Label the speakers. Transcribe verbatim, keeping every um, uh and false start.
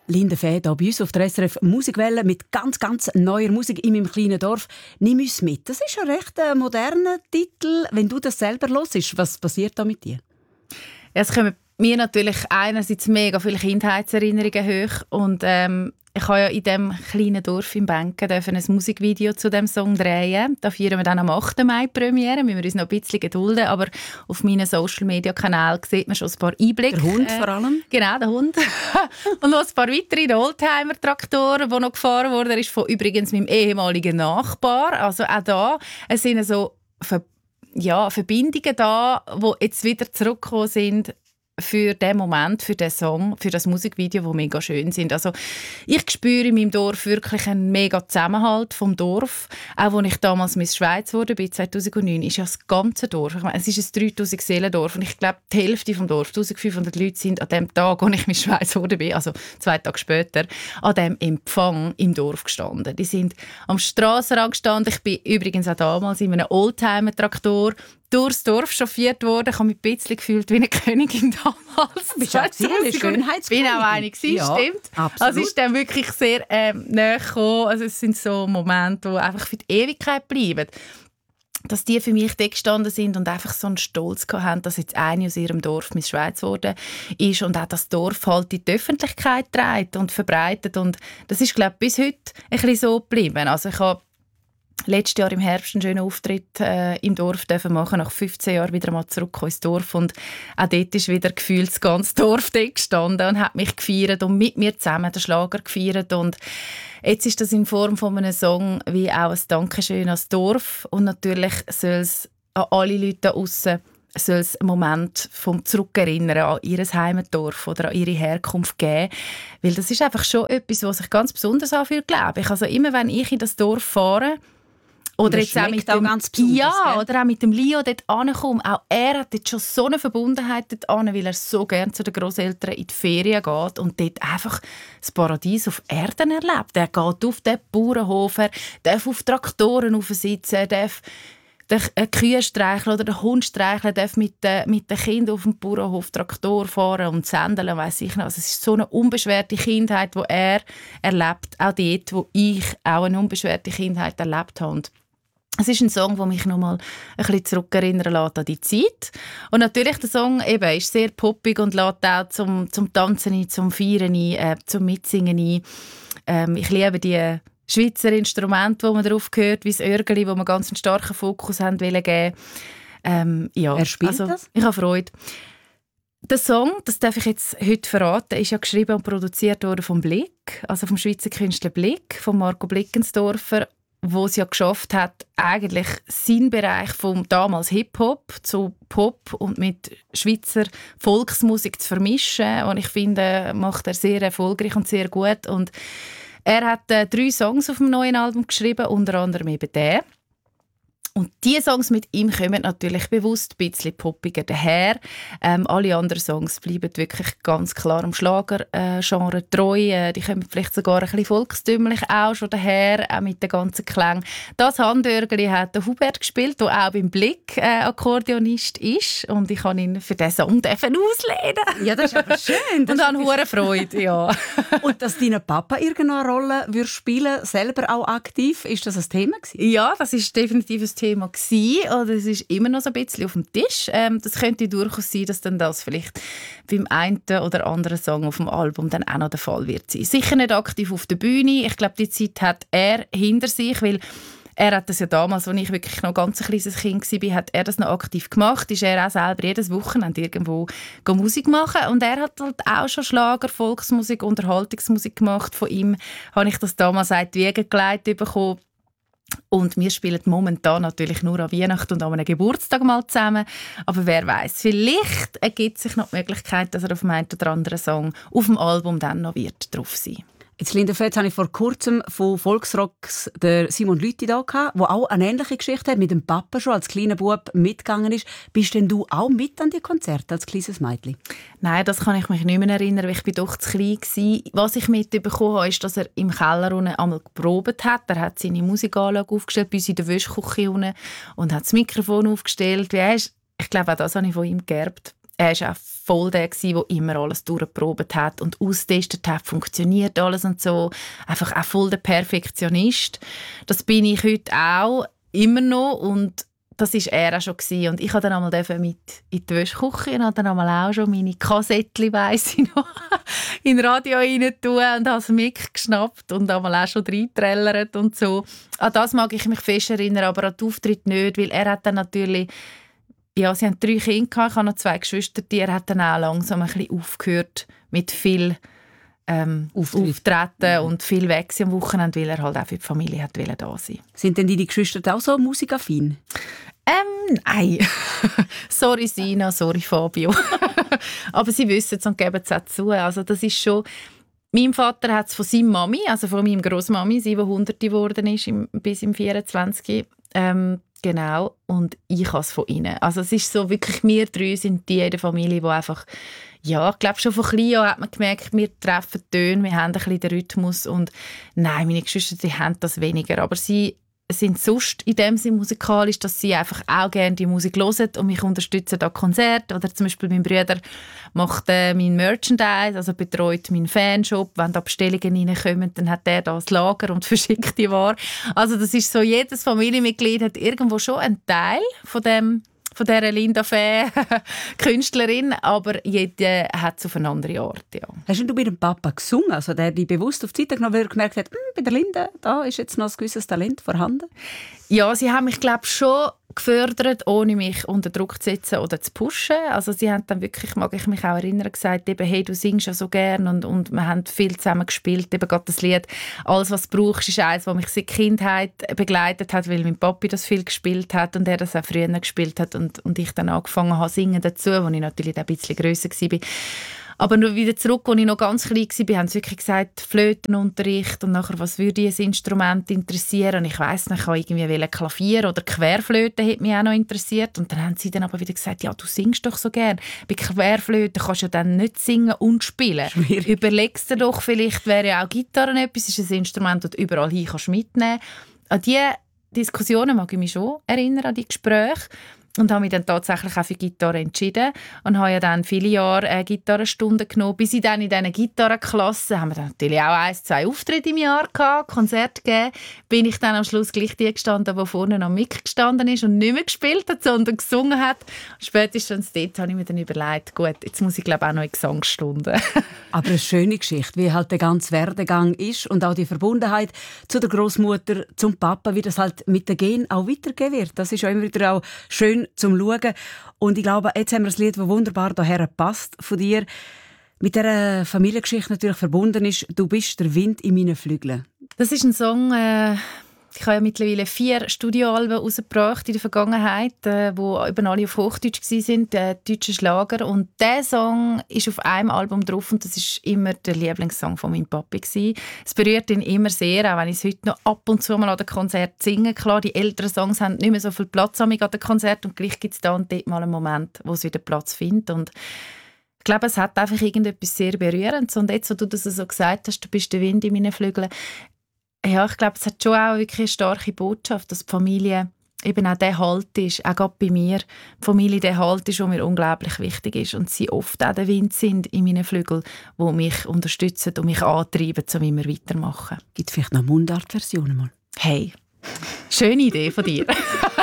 Speaker 1: Linda Fäh hier bei uns auf der S R F Musikwelle mit ganz, ganz neuer Musik in meinem kleinen Dorf. «Nimm uns mit». Das ist ein recht äh, moderner Titel. Wenn du das selber hörst, was passiert da mit dir?
Speaker 2: Es kommen mir natürlich einerseits mega viele Kindheitserinnerungen hoch und ähm, ich habe ja in diesem kleinen Dorf im Benken ein Musikvideo zu diesem Song drehen. Da feiern wir dann am achten Mai Premiere. Müssen wir uns noch ein bisschen gedulden, aber auf meinen Social-Media-Kanälen sieht man schon ein paar Einblicke.
Speaker 1: Der Hund vor allem?
Speaker 2: Genau, der Hund. Und noch ein paar weitere Oldtimer-Traktoren, die noch gefahren wurden. Er ist von übrigens meinem ehemaligen Nachbar. Also auch da, es sind so Ver- ja, Verbindungen da, die jetzt wieder zurückgekommen sind für den Moment, für den Song, für das Musikvideo, die mega schön sind. Also ich spüre in meinem Dorf wirklich einen mega Zusammenhalt vom Dorf. Auch als ich damals Miss Schweiz wurde, bin zweitausendneun, ist ja das ganze Dorf. Ich meine, es ist ein dreitausend Seelendorf und ich glaube, die Hälfte vom Dorf, eintausendfünfhundert Leute, sind an dem Tag, als ich Miss Schweiz wurde, also zwei Tage später, an dem Empfang im Dorf gestanden. Die sind am Strassenrand gestanden. Ich bin übrigens auch damals in einem Oldtimer-Traktor durchs Dorf chauffiert worden. Ich habe mich ein bisschen gefühlt wie eine Königin damals.
Speaker 1: Bist du auch eine Schönheitskönigin?
Speaker 2: Ich bin auch eine gewesen,
Speaker 1: ja,
Speaker 2: stimmt.
Speaker 1: Absolut.
Speaker 2: Also es ist dann wirklich sehr ähm, nahe gekommen. Also es sind so Momente, die einfach für die Ewigkeit bleiben. Dass die für mich dort gestanden sind und einfach so einen Stolz haben, dass jetzt eine aus ihrem Dorf Miss Schweiz geworden ist und auch das Dorf halt in die Öffentlichkeit trägt und verbreitet. Und das ist, glaube ich, bis heute ein bisschen so geblieben. Also ich habe letztes Jahr im Herbst einen schönen Auftritt äh, im Dorf dürfen machen, nach fünfzehn Jahren wieder mal zurück ins Dorf und auch dort ist wieder gefühlt das ganze Dorf dort gestanden und hat mich gefeiert und mit mir zusammen den Schlager gefeiert und jetzt ist das in Form von einem Song wie auch ein Dankeschön ans Dorf und natürlich soll es an alle Leute da draussen soll es einen Moment vom Zurückerinnern an ihr Heimatdorf oder an ihre Herkunft geben, weil das ist einfach schon etwas, was sich ganz besonders anfühlt, glaube ich. Also immer wenn ich in das Dorf fahre, oder jetzt auch mit dem,
Speaker 1: auch ganz besonders,
Speaker 2: ja,
Speaker 1: gell?
Speaker 2: oder auch mit dem Leo dort ankomme. Auch er hat jetzt schon so eine Verbundenheit dort an, weil er so gerne zu den Grosseltern in die Ferien geht und dort einfach das Paradies auf Erden erlebt. Er geht auf den Bauernhof, er darf auf Traktoren aufsitzen, er darf den Kühe streicheln oder den Hund streicheln, darf mit den, mit den Kindern auf dem Bauernhof Traktor fahren und sendeln, weiss ich noch. Also es ist so eine unbeschwerte Kindheit, die er erlebt, auch dort, wo ich auch eine unbeschwerte Kindheit erlebt habe. Und es ist ein Song, der mich noch mal ein bisschen zurückerinnern lässt an die Zeit. Und natürlich, der Song eben, ist sehr poppig und lädt auch zum, zum Tanzen ein, zum Feiern ein, äh, zum Mitsingen ein. Ähm, ich liebe die Schweizer Instrumente, die man drauf hört, wie das Örgeli, wo man ganz einen starken Fokus haben wollen geben. Ähm, ja,
Speaker 1: Wer spielt
Speaker 2: also,
Speaker 1: das?
Speaker 2: Ich habe Freude. Der Song, das darf ich jetzt heute verraten, ist ja geschrieben und produziert worden vom Blick, also vom Schweizer Künstler Blick, von Marco Blickensdorfer, wo es ja geschafft hat, eigentlich seinen Bereich vom damals Hip-Hop zu Pop und mit Schweizer Volksmusik zu vermischen. Und ich finde, macht er sehr erfolgreich und sehr gut. Und er hat äh, drei Songs auf dem neuen Album geschrieben, unter anderem eben den. Und diese Songs mit ihm kommen natürlich bewusst ein bisschen poppiger daher. Ähm, alle anderen Songs bleiben wirklich ganz klar am Schlager-Genre äh, treu. Äh, die kommen vielleicht sogar ein bisschen volkstümlich auch schon daher, auch mit den ganzen Klängen. Das Handörgeli hat der Hubert gespielt, der auch beim Blick äh, Akkordeonist ist. Und ich kann ihn für diesen Song auslehnen.
Speaker 1: Ja, das ist aber schön. Das
Speaker 2: und habe hohe Freude, ja.
Speaker 1: Und dass dein Papa irgendeine Rolle würde spielen, selber auch aktiv, ist das ein Thema gewesen?
Speaker 2: Ja, das ist definitiv ein Thema gewesen, oder es ist immer noch so ein bisschen auf dem Tisch. Ähm, das könnte durchaus sein, dass dann das vielleicht beim einen oder anderen Song auf dem Album dann auch noch der Fall wird sein. Sicher nicht aktiv auf der Bühne. Ich glaube, die Zeit hat er hinter sich, weil er hat das ja damals, als ich wirklich noch ganz ein kleines Kind war, hat er das noch aktiv gemacht. Ist er auch selber jedes Wochenende irgendwo Musik machen. Und er hat halt auch schon Schlager, Volksmusik, Unterhaltungsmusik gemacht. Von ihm habe ich das damals auch in die Wiege gelegt bekommen. Und wir spielen momentan natürlich nur an Weihnachten und an einem Geburtstag mal zusammen. Aber wer weiß, vielleicht ergibt sich noch die Möglichkeit, dass er auf dem einen oder anderen Song auf dem Album dann noch wird drauf sein.
Speaker 1: Jetzt, Linda Fäh, habe ich vor kurzem von Volksrocks der Simon Lüthi da gehabt, der auch eine ähnliche Geschichte hat, mit dem Papa schon als kleiner Bub mitgegangen ist. Bist denn du auch mit an die Konzerte als kleines Mädchen?
Speaker 2: Nein, das kann ich mich nicht mehr erinnern, weil ich bin doch zu klein war. Was ich mitbekommen habe, ist, dass er im Keller unten einmal geprobt hat. Er hat seine Musikanlage aufgestellt, bei uns in der Wäschküche unten, und hat das Mikrofon aufgestellt. Weißt, ich glaube, auch das habe ich von ihm geerbt. er war auch voll der, der immer alles durchgeprobt hat und austestet hat, funktioniert alles und so. Einfach auch voll der Perfektionist. Das bin ich heute auch immer noch und das war er auch schon gewesen. Und ich durfte dann einmal mit in die Wäschküche und habe dann auch schon meine Kassettchen, weiss ich noch, in das Radio rein tun und habe das Mic geschnappt und auch schon reingetrellert und so. An das mag ich mich fest erinnern, aber an den Auftritt nicht, weil er hat dann natürlich, ja, sie haben drei Kinder gehabt, ich habe noch zwei Geschwister, die er hat dann auch langsam ein bisschen aufgehört mit viel ähm, Auftreten und viel weg am Wochenende, weil er halt auch für die Familie hat da sein.
Speaker 1: Sind denn deine Geschwister auch so musikaffin?
Speaker 2: Ähm, nein. Sorry Sina, sorry Fabio. Aber sie wissen es und geben es auch zu. Also das ist schon... Mein Vater hat es von seiner Mami, also von meinem Grossmami, sie, die hundert geworden ist, im, bis im vierundzwanzig. Ähm, genau. Und ich habe es von ihnen. Also es ist so wirklich, wir drei sind die in der Familie, die einfach... Ja, ich glaube, schon von klein an hat man gemerkt, wir treffen Töne, wir haben ein bisschen den Rhythmus. Und nein, meine Geschwister, die haben das weniger. Aber sie sind sonst in dem Sinne musikalisch, dass sie einfach auch gerne die Musik hören und mich unterstützen an Konzerten. Oder zum Beispiel mein Bruder macht äh, mein Merchandise, also betreut meinen Fanshop. Wenn da Bestellungen reinkommen, dann hat er das Lager und verschickt die Ware. Also das ist so, jedes Familienmitglied hat irgendwo schon einen Teil von dem von dieser Linda Fee Künstlerin, aber jeder hat es auf eine andere Art. Ja.
Speaker 1: Hast du mit dem Papa gesungen, also der dich bewusst auf die Seite genommen, weil er gemerkt hat, bei der Linda, da ist jetzt noch ein gewisses Talent vorhanden?
Speaker 2: Ja, sie haben mich, glaube ich, schon gefördert, ohne mich unter Druck zu setzen oder zu pushen. Also sie haben dann wirklich, mag ich mich auch erinnern, gesagt, eben, hey, du singst ja so gern und, und wir haben viel zusammen gespielt, eben gerade das Lied «Alles, was du brauchst», ist eines, das mich seit Kindheit begleitet hat, weil mein Papi das viel gespielt hat und er das auch früher gespielt hat und, und ich dann angefangen habe singen dazu, als ich natürlich ein bisschen grösser war. Aber nur wieder zurück, als ich noch ganz klein war, haben sie wirklich gesagt, Flötenunterricht und nachher, was würde ein Instrument interessieren? Und ich weiss nicht, ich habe irgendwie Klavier oder Querflöte hat mich auch noch interessiert. Und dann haben sie dann aber wieder gesagt, ja, du singst doch so gern. Bei Querflöte kannst du ja dann nicht singen und spielen. Schwierig. Überlegst du doch, vielleicht wäre ja auch Gitarre etwas, ist ein Instrument, das du überall hin kannst mitnehmen. An diese Diskussionen mag ich mich schon erinnern, an die Gespräche. Und habe mich dann tatsächlich auch für Gitarre entschieden und habe ja dann viele Jahre äh, Gitarrenstunden genommen. Bis ich dann in diesen Gitarrenklassen, haben wir dann natürlich auch ein, zwei Auftritte im Jahr gehabt, Konzerte gegeben, bin ich dann am Schluss gleich die gestanden, die vorne am Mic gestanden ist und nicht mehr gespielt hat, sondern gesungen hat. Spätestens dort habe ich mir dann überlegt, gut, jetzt muss ich glaube auch noch in Gesangsstunden.
Speaker 1: Aber eine schöne Geschichte, wie halt der ganze Werdegang ist und auch die Verbundenheit zu der Großmutter, zum Papa, wie das halt mit den Genen auch weitergehen wird. Das ist auch immer wieder auch schön zum Schauen. Und ich glaube, jetzt haben wir ein Lied, das wunderbar daher passt von dir. Mit dieser Familiengeschichte natürlich verbunden ist «Du bist der Wind in meinen Flügeln». Das ist ein Song, äh, ich habe ja mittlerweile vier Studioalben herausgebracht in der Vergangenheit, äh, wo eben alle auf Hochdeutsch waren, äh, deutsche Schlager. Und dieser Song ist auf einem Album drauf und das ist immer der Lieblingssong von meinem Papi gewesen. Es berührt ihn immer sehr, auch wenn ich es heute noch ab und zu mal an den Konzerten singe. Klar, die älteren Songs haben nicht mehr so viel Platz an den Konzerten und gleich gibt es da und dort mal einen Moment, wo es wieder Platz findet. Und ich glaube, es hat einfach irgendetwas sehr Berührendes. Und jetzt, wo du das so gesagt hast, du bist der Wind in meinen Flügeln, ja, ich glaube, es hat schon auch wirklich eine starke Botschaft, dass die Familie eben auch der Halt ist, auch gerade bei mir, die Familie der Halt ist, der mir unglaublich wichtig ist und sie oft auch der Wind sind in meinen Flügeln, die mich unterstützen und mich antreiben, um immer weiterzumachen. Gibt es vielleicht noch Mundart-Versionen mal? Hey, schöne Idee von dir.